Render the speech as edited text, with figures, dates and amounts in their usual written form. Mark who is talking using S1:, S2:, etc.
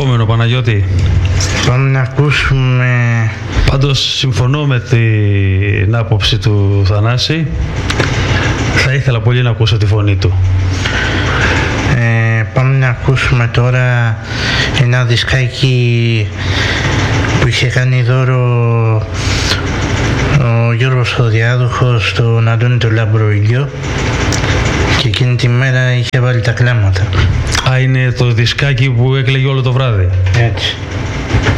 S1: επόμενο, Παναγιώτη?
S2: Πάμε να ακούσουμε...
S1: Πάντως συμφωνώ με την άποψη του Θανάση. Θα ήθελα πολύ να ακούσω τη φωνή του.
S2: Πάμε να ακούσουμε τώρα ένα δισκάκι που είχε κάνει δώρο ο Γιώργος ο Διάδοχος στον Αντώνη το Λαμπροήλιο και εκείνη τη μέρα είχε βάλει τα κλάματα.
S1: Είναι το δισκάκι που έκλαιγε όλο το βράδυ.
S2: Έτσι.